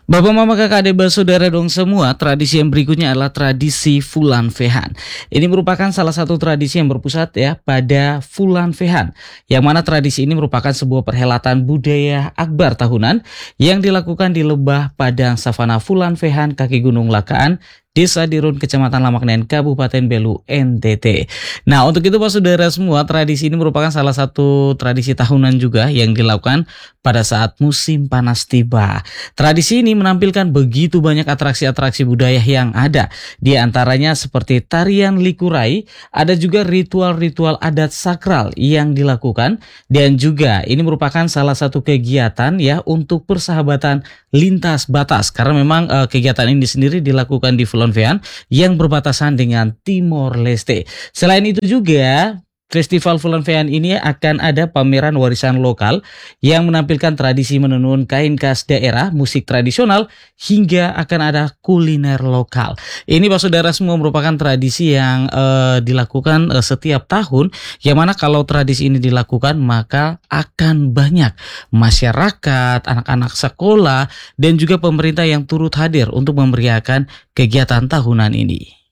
Bapak, Mama, Kakak, Adik, Saudara dong semua, tradisi yang berikutnya adalah tradisi Fulan Fehan. Ini merupakan salah satu tradisi yang berpusat ya pada Fulan Fehan, yang mana tradisi ini merupakan sebuah perhelatan budaya akbar tahunan yang dilakukan di Lebah Padang Savana Fulan Fehan, kaki Gunung Lakaan, Desa Dirun, Kecamatan Lamaknen, Kabupaten Belu, NTT. Nah, untuk itu Pak Saudara semua, tradisi ini merupakan salah satu tradisi tahunan juga yang dilakukan pada saat musim panas tiba. Tradisi ini menampilkan begitu banyak atraksi-atraksi budaya yang ada. Di antaranya seperti tarian likurai, ada juga ritual-ritual adat sakral yang dilakukan, dan juga ini merupakan salah satu kegiatan ya untuk persahabatan lintas batas, karena memang kegiatan ini sendiri dilakukan di Fulan Fehan yang berbatasan dengan Timor Leste. Selain itu juga Festival Fulan Fehan ini akan ada pameran warisan lokal yang menampilkan tradisi menenun kain khas daerah, musik tradisional, hingga akan ada kuliner lokal. Ini Pak Saudara semua merupakan tradisi yang dilakukan setiap tahun, yang mana kalau tradisi ini dilakukan maka akan banyak masyarakat, anak-anak sekolah, dan juga pemerintah yang turut hadir untuk memeriahkan kegiatan tahunan ini.